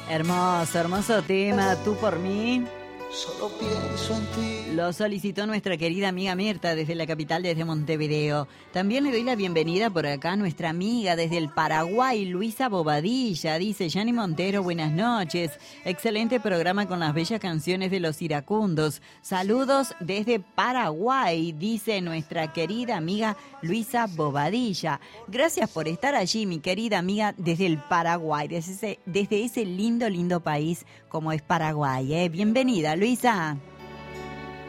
Hermoso, hermoso tema, Tú por mí. Solo pienso en ti. Lo solicitó nuestra querida amiga Mirta desde la capital, desde Montevideo. También le doy la bienvenida por acá a nuestra amiga desde el Paraguay, Luisa Bobadilla. Dice, Yani Montero, buenas noches. Excelente programa con las bellas canciones de los iracundos. Saludos desde Paraguay, dice nuestra querida amiga Luisa Bobadilla. Gracias por estar allí, mi querida amiga, desde el Paraguay, desde ese lindo, lindo país como es Paraguay. Bienvenida, Luisa.